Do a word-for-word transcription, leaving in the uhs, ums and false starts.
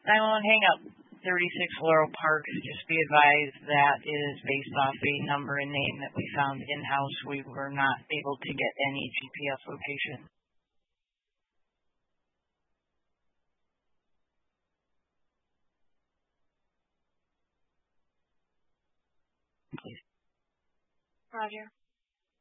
nine one one hang up. thirty-six Laurel Park. Just be advised that is based off a number and name that we found in-house. We were not able to get any G P S location. Please. Roger.